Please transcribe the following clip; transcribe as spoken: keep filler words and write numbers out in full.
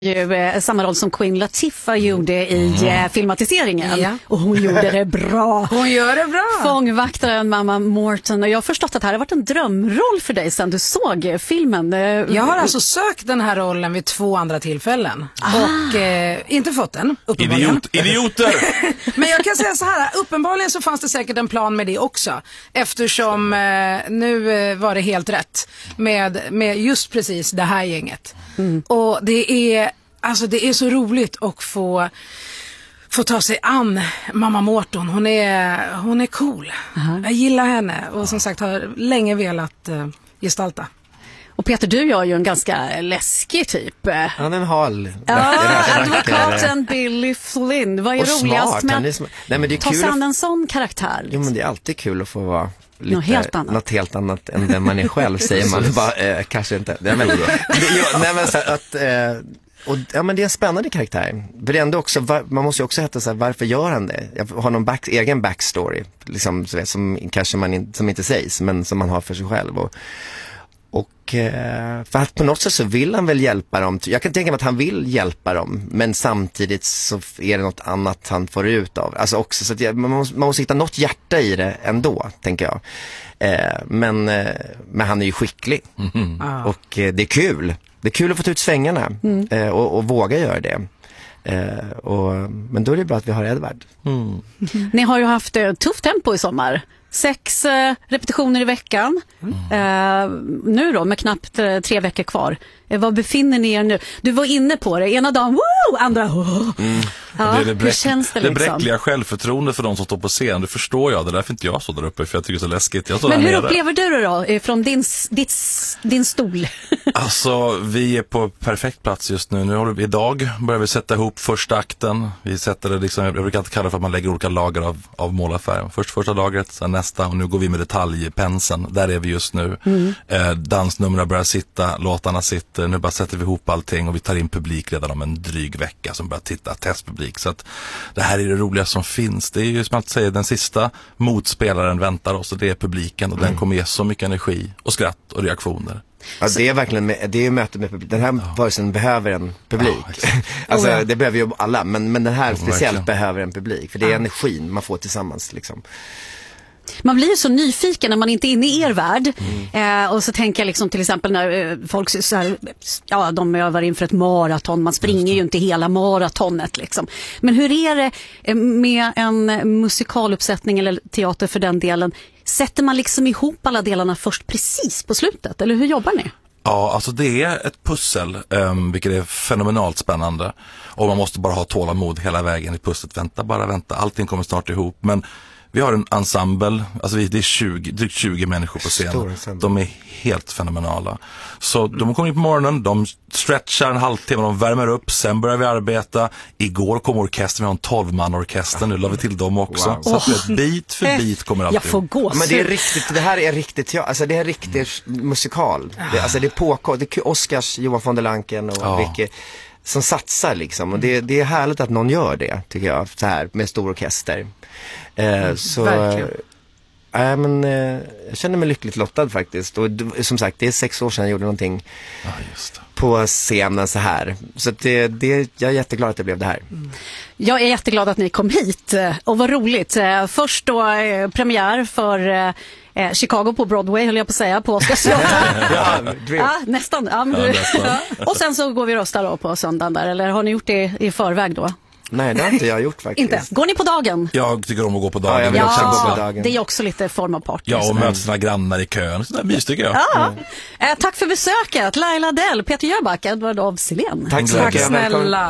ju eh, samma roll som Queen Latifah gjorde i eh, filmatiseringen. Ja. Och hon gjorde det bra. Hon gör det bra. Fångvaktaren Mamma Morton. Och jag har förstått att det här har varit en drömroll för dig sedan du såg eh, filmen. Jag har alltså sökt den här rollen vid två andra tillfällen. Ah. Och eh, inte fått den, uppenbarligen. Idiot, idioter! Men jag kan säga så här, uppenbarligen så fanns det säkert en plan med det också. Eftersom eh, nu eh, var det helt rätt med, med just precis det här gänget. Mm. Och det är, alltså det är så roligt att få, få ta sig an Mamma Morton. Hon är, hon är cool. Uh-huh. Jag gillar henne och som sagt har länge velat eh, gestalta. Och Peter, du gör ju en ganska läskig typ. Han är en hal. Ja, advokaten Billy Flynn. Vad är och roligast smart. med Han är att sm- Nej, men det är ta kul sig att... an en sån karaktär? Liksom. Jo, men det är alltid kul att få vara lite, något helt annat, något helt annat än den man är själv, säger man. Bara, eh, kanske inte. Nej, men, det, jo, nej, men så att... Eh, och, ja, men det är en spännande karaktär. För det är ändå också, var, man måste ju också heta så här, varför gör han det? Jag har någon back, egen backstory liksom, så vet, som kanske man in, som inte sägs, men som man har för sig själv. Och, och eh, för att på något sätt så vill han väl hjälpa dem. Jag kan tänka mig att han vill hjälpa dem, men samtidigt så är det något annat han får ut av. Alltså också, så att jag, man, måste, man måste hitta något hjärta i det ändå, tänker jag. Eh, men, eh, men han är ju skicklig. Mm-hmm. Och eh, det är kul. Det är kul att få ta ut svängarna mm. eh, och, och våga göra det. Eh, och, men då är det bra att vi har Edvard. Mm. Mm. Ni har ju haft eh, tufft tempo i sommar. Sex eh, repetitioner i veckan. Mm. Eh, nu då, med knappt eh, tre veckor kvar. Eh, vad befinner ni er nu? Du var inne på det. Ena dagen, woo! Andra, oh. mm. Ja, det, är det, bräck, hur känns det liksom? Det bräckliga självförtroende för de som står på scen, det förstår jag. Det är därför inte jag så där uppe, för jag tycker det är så läskigt. Jag Men hur nere. upplever du det då, från din, ditt, din stol? Alltså, vi är på perfekt plats just nu. Nu har vi, idag börjar vi sätta ihop första akten. Vi sätter det liksom, jag brukar inte kalla det för att man lägger olika lager av, av målarfärg. Först första lagret, sen nästa, och nu går vi med detaljpenseln. Där är vi just nu. Mm. Eh, dansnumren börjar sitta, låtarna sitter. Nu bara sätter vi ihop allting och vi tar in publik redan om en dryg vecka som börjar titta, testpublik. Så att det här är det roliga som finns. Det är ju som att säga, den sista motspelaren väntar oss och det är publiken och mm. den kommer ge så mycket energi och skratt och reaktioner. Ja, det är verkligen med, det är möte med publik. Den här ja. Varelsen behöver en publik. Ja, alltså oh, ja. Det behöver ju alla, men, men den här ja, speciellt verkligen. Behöver en publik. För det är ja. Energin man får tillsammans liksom. Man blir ju så nyfiken när man inte är inne i er värld. Mm. Eh, och så tänker jag liksom till exempel när eh, folk så här, ja, de övar inför ett maraton. Man springer ju inte hela maratonet liksom. Men hur är det eh, med en musikaluppsättning eller teater för den delen? Sätter man liksom ihop alla delarna först precis på slutet? Eller hur jobbar ni? Ja, alltså det är ett pussel, um, vilket är fenomenalt spännande. Och man måste bara ha tålamod hela vägen i pusslet. Vänta, bara vänta. Allting kommer snart ihop. Men vi har en ensemble, alltså vi, det är tjugo, drygt tjugo människor på scenen. De är helt fenomenala. Så de kommer in på morgonen, de stretchar en halvtimme, de värmer upp, sen börjar vi arbeta. Igår kom orkestern, vi har en tolv-man-orkester, nu la vi till dem också. Wow. Så att oh. bit för bit kommer alltid. Jag får gå. Ja, men det är riktigt, det här är riktigt, ja, alltså det är riktigt mm. musikal. Det, alltså det är på, det är Oscars, Johan von der Lanken och ja. Vicky som satsar liksom. Och det, det är härligt att någon gör det, tycker jag, så här med stor orkester. Eh, så, Verkligen. Äh, men, eh, jag känner mig lyckligt lottad faktiskt. Och som sagt, det är sex år sedan jag gjorde någonting ja, just det. På scenen så här. Så det, det, jag är jätteglad att det blev det här. Mm. Jag är jätteglad att ni kom hit. Och vad roligt. Först då eh, premiär för eh, Chicago på Broadway, höll jag på att säga, på Oscarsteatern. ja, ja, nästan. Ja, men, ja, nästan. Och sen så går vi rösta då på söndagen där. Eller har ni gjort det i förväg då? Nej, det har inte jag gjort faktiskt. Inte. Går ni på dagen? Jag tycker om att gå på dagen. Ja, jag vill också ja, gå på dagen. Det är också lite form av party. Ja, och möta sina grannar i kön. Så där mys tycker jag. Ja. Mm. Eh, tack för besöket. Laila Dell, Peter Jöback, Edvard af Sillén. Tack så mycket. Tack snälla.